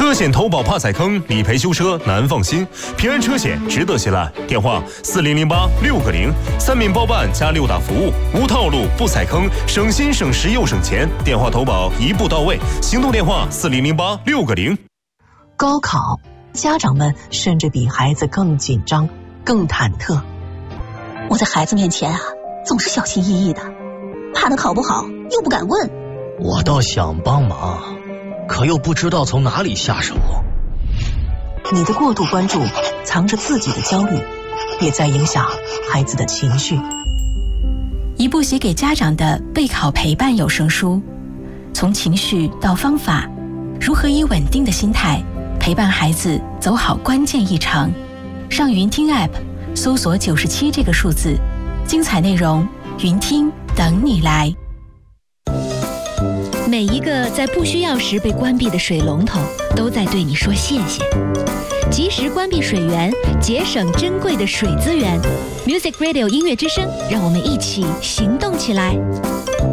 车险投保怕踩坑，理赔修车难放心。平安车险值得信赖。电话4008-6个0，三免包办加6大服务，无套路不踩坑，省心省时又省钱。电话投保一步到位，行动电话4008-6个0。 高考，家长们甚至比孩子更紧张、更忐忑。 我在孩子面前啊，总是小心翼翼的，怕他考不好，又不敢问。 我倒想帮忙，可又不知道从哪里下手。 你的过度关注藏着自己的焦虑，也在影响孩子的情绪。 一部写给家长的备考陪伴有声书，从情绪到方法，如何以稳定的心态陪伴孩子走好关键一程。上云听 App 搜索97这个数字，精彩内容云听等你来。 每一个在不需要时被关闭的水龙头都在对你说谢谢。及时关闭水源，节省珍贵的水资源。Music Radio 音乐之声，让我们一起行动起来。